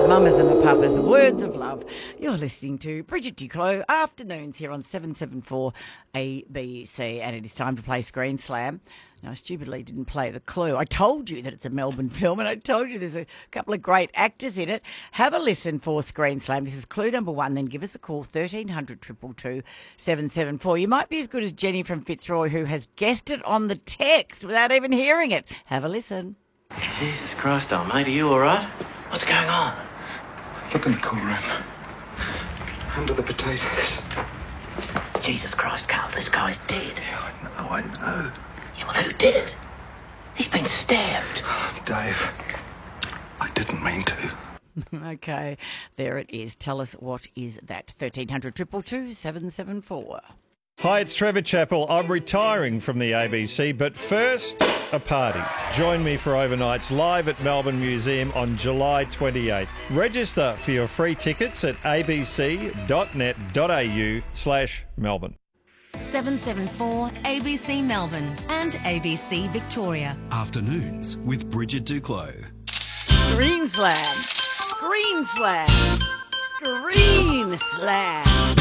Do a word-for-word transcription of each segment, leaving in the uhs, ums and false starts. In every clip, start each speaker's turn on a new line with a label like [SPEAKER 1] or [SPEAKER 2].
[SPEAKER 1] Mamas and the Papas, Words of Love. You're listening to Bridget Duclos, Afternoons here on seven seven four A B C, and it is time to play Screen Slam. Now, I stupidly didn't play the clue. I told you that it's a Melbourne film, and I told you there's a couple of great actors in it. Have a listen for Screen Slam. This is clue number one. Then give us a call, thirteen hundred, two two two, seven seven four. You might be as good as Jenny from Fitzroy, who has guessed it on the text without even hearing it. Have a listen.
[SPEAKER 2] Jesus Christ, old mate, are you all right? What's going on?
[SPEAKER 3] Look in the cool room. Under the potatoes.
[SPEAKER 2] Jesus Christ, Carl, this guy's dead.
[SPEAKER 3] Yeah, I know, I know.
[SPEAKER 2] Yeah, well, who did it? He's been stabbed.
[SPEAKER 3] Dave, I didn't mean to.
[SPEAKER 1] Okay, there it is. Tell us, what is that? thirteen hundred, two two two, seven seven four.
[SPEAKER 4] Hi, it's Trevor Chappell. I'm retiring from the A B C, but first, a party. Join me for overnights live at Melbourne Museum on July twenty-eighth. Register for your free tickets at abc.net.au slash Melbourne.
[SPEAKER 5] seven seven four A B C Melbourne and A B C Victoria.
[SPEAKER 6] Afternoons with Bridget Duclos.
[SPEAKER 1] Screen Slam. Screen Slam. Screen Slam.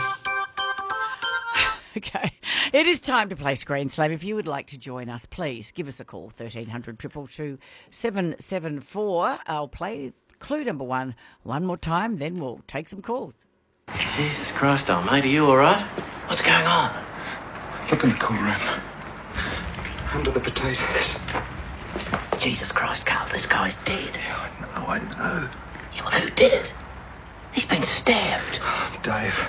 [SPEAKER 1] Okay, it is time to play Screen Slam. If you would like to join us, please give us a call, thirteen hundred, two two two, seven seven four. I'll play clue number one one more time, then we'll take some calls.
[SPEAKER 2] Jesus Christ, old mate, are you all right? What's going on?
[SPEAKER 3] Look in the cool room. Under the potatoes.
[SPEAKER 2] Jesus Christ, Carl, this guy's dead.
[SPEAKER 3] Yeah, I know, I know.
[SPEAKER 2] Yeah, well, who did it? He's been stabbed.
[SPEAKER 3] Dave,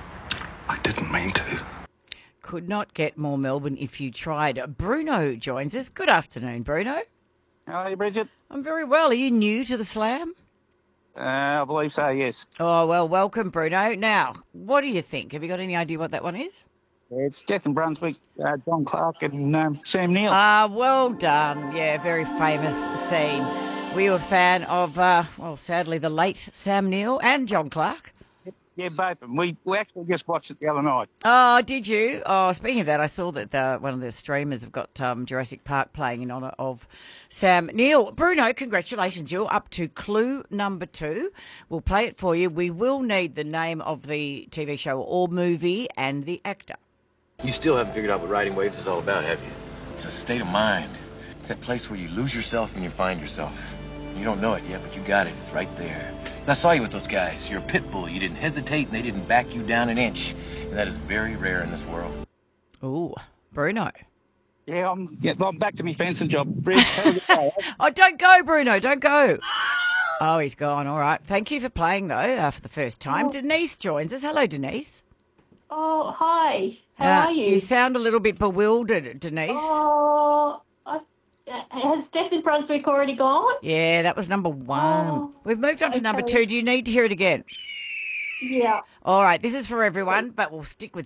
[SPEAKER 3] I didn't mean to.
[SPEAKER 1] Could not get more Melbourne if you tried. Bruno joins us. Good afternoon, Bruno.
[SPEAKER 7] How are you, Bridget?
[SPEAKER 1] I'm very well. Are you new to the Slam?
[SPEAKER 7] Uh, I believe so, yes.
[SPEAKER 1] Oh, well, welcome, Bruno. Now, what do you think? Have you got any idea what that one is?
[SPEAKER 7] It's Death in Brunswick, uh, John Clark and um, Sam Neill.
[SPEAKER 1] Ah, well done. Yeah, very famous scene. Were you a fan of, uh, well, sadly, the late Sam Neill and John Clark?
[SPEAKER 7] Yeah, both of them. We, we actually just watched it the other night.
[SPEAKER 1] Oh, did you? Oh, speaking of that, I saw that the, one of the streamers have got um, Jurassic Park playing in honour of Sam Neill. Bruno, congratulations. You're up to clue number two. We'll play it for you. We will need the name of the T V show or movie and the actor.
[SPEAKER 8] You still haven't figured out what riding waves is all about, have you? It's a state of mind. It's that place where you lose yourself and you find yourself. You don't know it yet, but you got it. It's right there. I saw you with those guys. You're a pit bull. You didn't hesitate, and they didn't back you down an inch. And that is very rare in this world.
[SPEAKER 1] Ooh, Bruno.
[SPEAKER 7] Yeah, I'm, yeah, I'm back to my fencing job. Bridget,
[SPEAKER 1] oh, don't go, Bruno. Don't go. Oh, he's gone. All right. Thank you for playing, though, uh, for the first time. Oh. Denise joins us. Hello, Denise.
[SPEAKER 9] Oh, hi. How
[SPEAKER 1] uh,
[SPEAKER 9] are you?
[SPEAKER 1] You sound a little bit bewildered, Denise.
[SPEAKER 9] Oh, I, has Death in Brunswick already gone?
[SPEAKER 1] Yeah, that was number one.
[SPEAKER 9] Oh,
[SPEAKER 1] We've moved on to
[SPEAKER 9] okay.
[SPEAKER 1] number two. Do you need to hear it again?
[SPEAKER 9] Yeah.
[SPEAKER 1] All right, this is for everyone, but we'll stick with